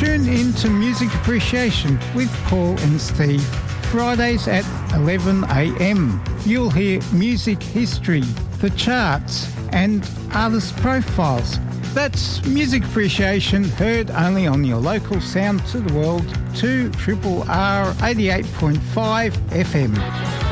Tune in to Music Appreciation with Paul and Steve, Fridays at 11 a.m. You'll hear music history, the charts and artist profiles. That's Music Appreciation, heard only on your local Sound to the World 2RRR 88.5 FM.